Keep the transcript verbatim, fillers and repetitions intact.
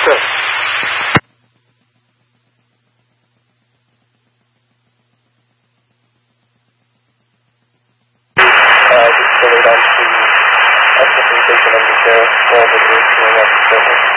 Sure. Uh, just relate on to S S station under sheriff, all the doing that equipment.